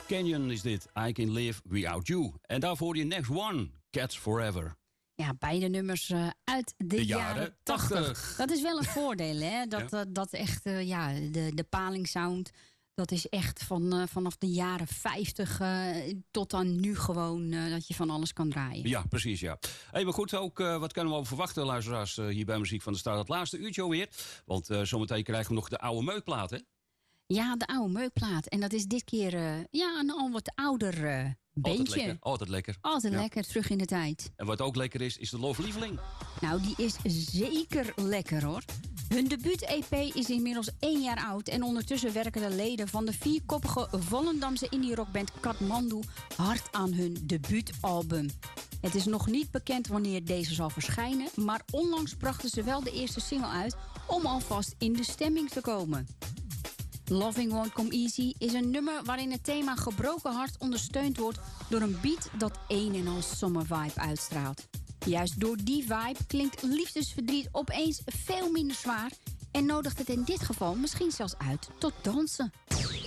Canyon is dit. I Can Live Without You. En daarvoor je Next One, Cats Forever. Ja, beide nummers uit de jaren 80. Dat is wel een voordeel, hè? Dat echt, de palingsound... Dat is echt vanaf de jaren 50 tot aan nu gewoon dat je van alles kan draaien. Ja, precies, ja. Hey, maar goed, ook wat kunnen we over verwachten, luisteraars, hier bij Muziek van de Stad. Het laatste uurtje alweer. Want zometeen krijgen we nog de oude meukplaat, hè? Ja, de oude meukplaat. En dat is dit keer een al wat ouder beentje. Altijd lekker. Altijd lekker, terug in de tijd. En wat ook lekker is de Love Lieveling. Nou, die is zeker lekker, hoor. Hun debuut-EP is inmiddels 1 jaar oud... en ondertussen werken de leden van de 4-koppige Volendamse indie-rockband Kathmandu... hard aan hun debuutalbum. Het is nog niet bekend wanneer deze zal verschijnen... maar onlangs brachten ze wel de eerste single uit... om alvast in de stemming te komen. Loving Won't Come Easy is een nummer waarin het thema gebroken hart ondersteund wordt... door een beat dat een en al summer-vibe uitstraalt. Juist door die vibe klinkt liefdesverdriet opeens veel minder zwaar... en nodigt het in dit geval misschien zelfs uit tot dansen.